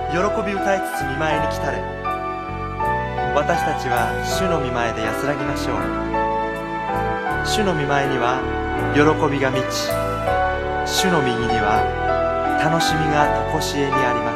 喜び歌いつつ御前に来たれ。私たちは主の御前で安らぎましょう。主の御前には喜びが満ち、主の右には楽しみが常しえにあります。